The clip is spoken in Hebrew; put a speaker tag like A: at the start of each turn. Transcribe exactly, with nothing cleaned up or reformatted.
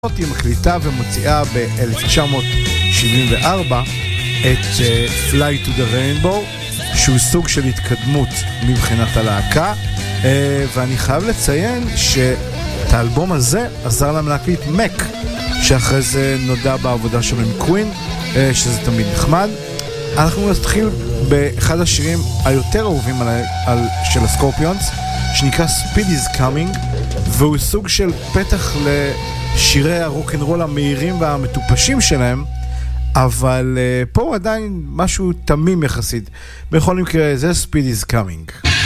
A: היא מקליטה ומוציאה ב-אלף תשע מאות שבעים וארבע את uh, Fly to the Rainbow, שהוא סוג של התקדמות מבחינת הלהקה, uh, ואני חייב לציין שאת האלבום הזה עזר להם להקליט מק, שאחרי זה נודע בעבודה שלו עם קווין, uh, שזה תמיד נחמד. אנחנו נתחיל באחד השירים היותר אהובים על, על, של הסקורפיונס, שנקרא Speed is Coming, והוא סוג של פתח לשירי הרוק'נ'רול המהירים והמטופשים שלהם, אבל uh, פה עדיין משהו תמים יחסית. בכל מקרה, זה Speed is Coming.